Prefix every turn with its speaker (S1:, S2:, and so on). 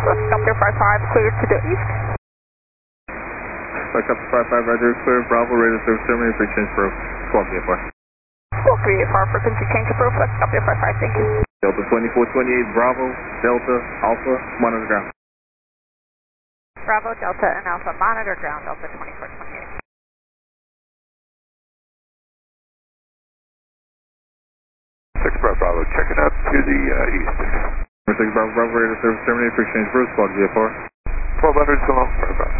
S1: Copy 55, clear to the east.
S2: Copy 55, Roger, clear. Bravo, radio service terminated, free change for squawk VFR.
S1: Squawk VFR, frequency change approved. Copy 55, thank you.
S2: Delta 2428, Bravo, Delta, Alpha, monitor ground.
S1: Bravo, Delta, and Alpha, monitor ground, Delta 2428.
S3: 6 Bravo, checking up to the east.
S2: 6 Bravo, radio service terminated, free change for squawk VFR.
S3: 1200 so long, Bravo.